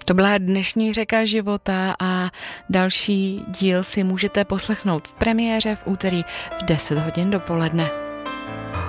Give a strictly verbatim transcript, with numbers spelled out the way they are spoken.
To byla dnešní Řeka života a další díl si můžete poslechnout v premiéře v úterý v deset hodin dopoledne.